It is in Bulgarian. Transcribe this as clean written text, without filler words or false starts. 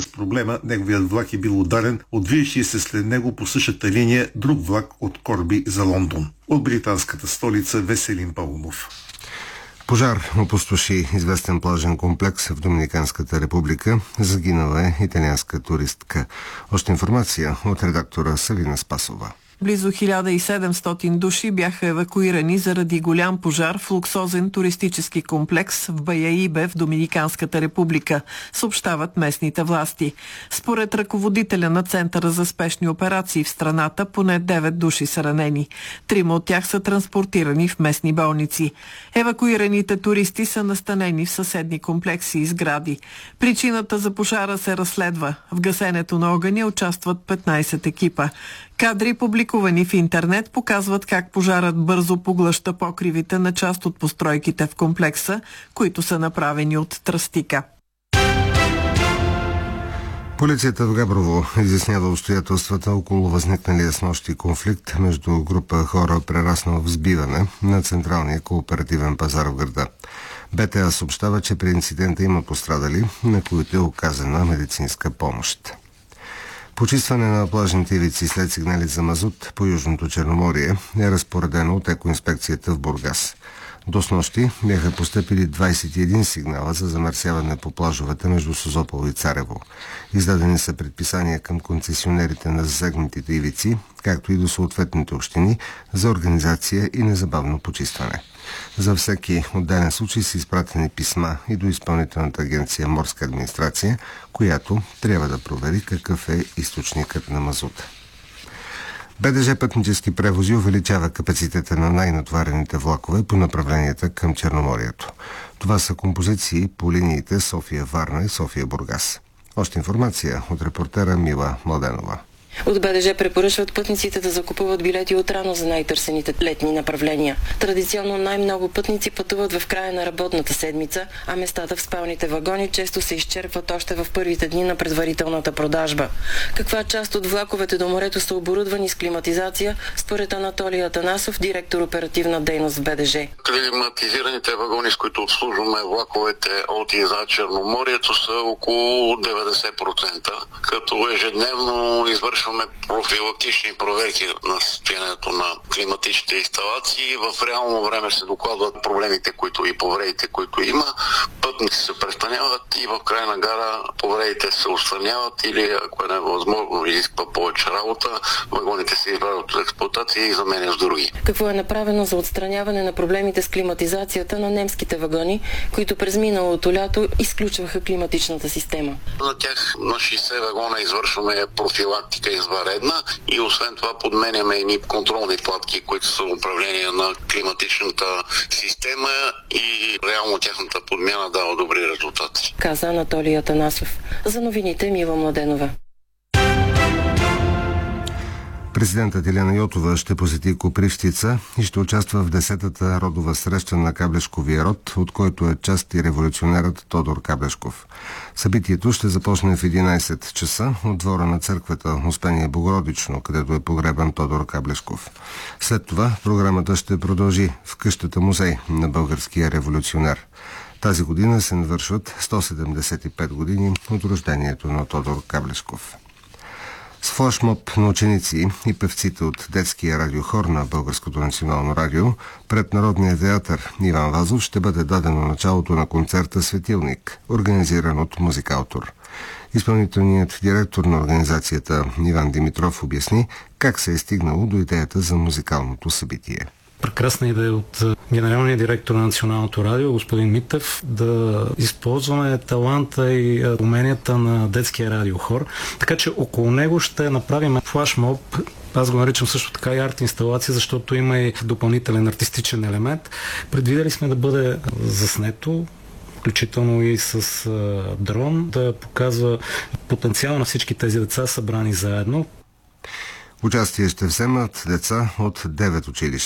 връзка с проблема, неговият влак е бил ударен от движещия се след него по същата линия друг влак от Корби за Лондон. От британската столица Веселин Паунов. Пожар опустоши известен плажен комплекс в Доминиканската република. Загинала е италианска туристка. Още информация от редактора Савина Спасова. Близо 1700 души бяха евакуирани заради голям пожар в луксозен туристически комплекс в Баяибе в Доминиканската република, съобщават местните власти. Според ръководителя на Центъра за спешни операции в страната, поне 9 души са ранени. 3 от тях са транспортирани в местни болници. Евакуираните туристи са настанени в съседни комплекси и сгради. Причината за пожара се разследва. В гасенето на огъня участват 15 екипа. Кадри, публикувани в интернет, показват как пожарът бързо поглъща покривите на част от постройките в комплекса, които са направени от тръстика. Полицията в Габрово изяснява обстоятелствата около възникналия снощи конфликт между група хора, прераснал в сбиване на Централния кооперативен пазар в града. БТА съобщава, че при инцидента има пострадали, на които е оказана медицинска помощ. Почистване на плажните ивици след сигнали за мазут по Южното Черноморие е разпоредено от екоинспекцията в Бургас. До снощи бяха постъпили 21 сигнала за замърсяване по плажовете между Созопол и Царево. Издадени са предписания към концесионерите на засегнатите ивици, както и до съответните общини за организация и незабавно почистване. За всеки отделен случай са изпратени писма и до Изпълнителната агенция Морска администрация, която трябва да провери какъв е източникът на мазута. БДЖ Пътнически превози увеличава капацитета на най-натоварените влакове по направленията към Черноморието. Това са композиции по линиите София-Варна и София-Бургас. Още информация от репортера Мила Младенова. От БДЖ препоръчват пътниците да закупуват билети отрано за най-търсените летни направления. Традиционно най-много пътници пътуват в края на работната седмица, а местата в спалните вагони често се изчерпват още в първите дни на предварителната продажба. Каква част от влаковете до морето са оборудвани с климатизация, според Анатолий Атанасов, директор оперативна дейност в БДЖ. Климатизираните вагони, с които обслужваме влаковете от и за Черноморието, са около 90%, като ежедневно извършваме профилактични проверки на състоянието на климатичните инсталации. В реално време се докладват проблемите, които и повредите, които има. Пътници се престаняват и в края на гара повредите се отстраняват или, ако е невъзможно, изисква повече работа, вагоните се извадят от експлоатация и заменят с други. Какво е направено за отстраняване на проблемите с климатизацията на немските вагони, които през миналото лято изключваха климатичната система? На тях на 60 вагона извършваме профилактика извънредна и освен това подменяме едни контролни платки, които са управление на климатичната система и реално тяхната подмяна дава добри резултати. Каза Анатолий Атанасов. За новините Мила Младенова. Президентът Илияна Йотова ще посети Копривщица и ще участва в 10-та родова среща на Каблешковия род, от който е част и революционерът Тодор Каблешков. Събитието ще започне в 11 часа от двора на църквата Успение Богородично, където е погребан Тодор Каблешков. След това програмата ще продължи в къщата музей на българския революционер. Тази година се навършват 175 години от рождението на Тодор Каблешков. С флашмоб на ученици и певците от детския радиохор на Българското национално радио пред Народния театър Иван Вазов ще бъде дадено началото на концерта «Светилник», организиран от Музикалтор. Изпълнителният директор на организацията Иван Димитров обясни как се е стигнало до идеята за музикалното събитие. Прекрасна идея от генералния директор на Националното радио, господин Митев, да използваме таланта и уменията на детския радиохор. Така че около него ще направим флашмоб. Аз го наричам също така и арт-инсталация, защото има и допълнителен артистичен елемент. Предвидели сме да бъде заснето, включително и с дрон, да показва потенциал на всички тези деца, събрани заедно. Участие ще вземат деца от 9 училища.